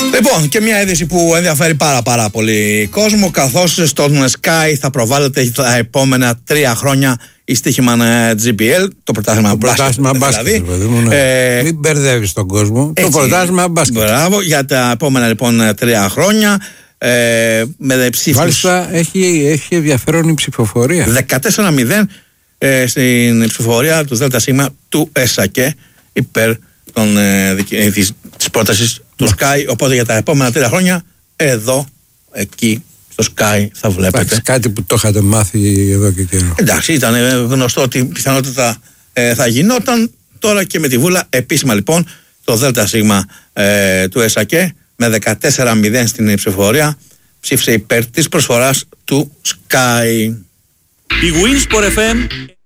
Λοιπόν, και μια είδηση που ενδιαφέρει πάρα πολύ κόσμο, καθώς στον Sky θα προβάλλεται τα επόμενα 3 χρόνια η Στοίχημαν GPL, το πρωτάθλημα μπάσκετ. Δηλαδή. Μην μπερδεύεις τον κόσμο. Έτσι, το πρωτάθλημα μπάσκετ. Μπράβο, για τα επόμενα λοιπόν 3 χρόνια. Με ψήφους. Μάλιστα έχει ενδιαφέρον η ψηφοφορία. 14-0 στην ψηφοφορία του ΔΣ του ΕΣΑΚΕ υπέρ της πρότασης του Sky. Οπότε για τα επόμενα 3 χρόνια εδώ, εκεί στο Sky θα βλέπετε. Εντάξει, κάτι που το είχατε μάθει εδώ και καιρό. Εντάξει, ήταν γνωστό ότι πιθανότητα θα γινόταν. Τώρα και με τη βούλα επίσημα λοιπόν το ΔΣ του ΕΣΑΚΕ με 14-0 στην ψηφοφορία ψήφισε υπέρ της προσφοράς του Sky. Η Winsport FM